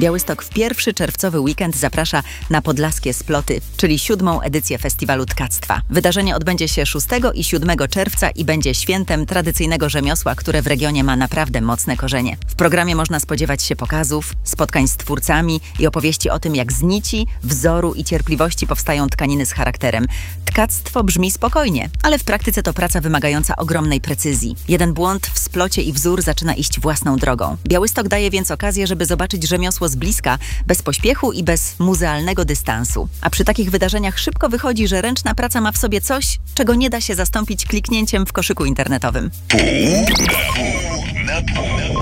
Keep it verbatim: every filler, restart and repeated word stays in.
Białystok w pierwszy czerwcowy weekend zaprasza na Podlaskie Sploty, czyli siódmą edycję Festiwalu Tkactwa. Wydarzenie odbędzie się szóstego i siódmego czerwca i będzie świętem tradycyjnego rzemiosła, które w regionie ma naprawdę mocne korzenie. W programie można spodziewać się pokazów, spotkań z twórcami i opowieści o tym, jak z nici, wzoru i cierpliwości powstają tkaniny z charakterem. Tkactwo brzmi spokojnie, ale w praktyce to praca wymagająca ogromnej precyzji. Jeden błąd w splocie i wzór zaczyna iść własną drogą. Białystok daje więc okazję, żeby zobaczyć rzemiosło z bliska, bez pośpiechu i bez muzealnego dystansu. A przy takich wydarzeniach szybko wychodzi, że ręczna praca ma w sobie coś, czego nie da się zastąpić kliknięciem w koszyku internetowym. Pół na pół.